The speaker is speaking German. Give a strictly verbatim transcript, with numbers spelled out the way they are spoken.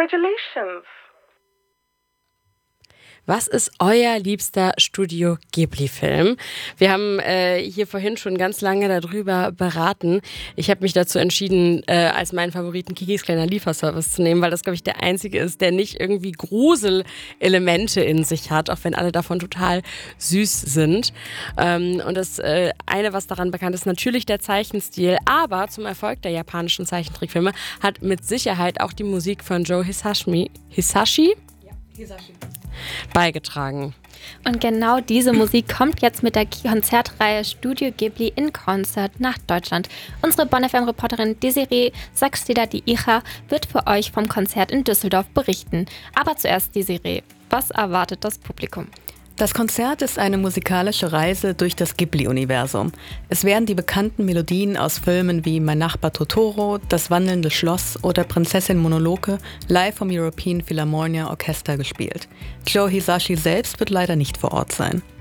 Congratulations! Was ist euer liebster Studio Ghibli-Film? Wir haben äh, hier vorhin schon ganz lange darüber beraten. Ich habe mich dazu entschieden, äh, als meinen Favoriten Kikis kleiner Lieferservice zu nehmen, weil das, glaube ich, der einzige ist, der nicht irgendwie Gruselelemente in sich hat, auch wenn alle davon total süß sind. Ähm, und das äh, eine, was daran bekannt ist, natürlich der Zeichenstil, aber zum Erfolg der japanischen Zeichentrickfilme hat mit Sicherheit auch die Musik von Joe Hisashimi, Hisashi? Ja, Hisashi. beigetragen. Und genau diese Musik kommt jetzt mit der Konzertreihe Studio Ghibli in Concert nach Deutschland. Unsere Bonn F M-Reporterin Desiree Saxteder-Icha wird für euch vom Konzert in Düsseldorf berichten. Aber zuerst Desiree, was erwartet das Publikum? Das Konzert ist eine musikalische Reise durch das Ghibli-Universum. Es werden die bekannten Melodien aus Filmen wie Mein Nachbar Totoro, Das wandelnde Schloss oder Prinzessin Mononoke live vom European Philharmonia Orchester gespielt. Joe Hisashi selbst wird leider nicht vor Ort sein.